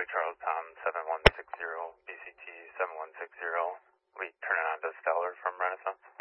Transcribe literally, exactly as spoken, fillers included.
Charlie Charles Tom seven one six zero B C T seven one six zero. We turning on to Stellar from Renaissance.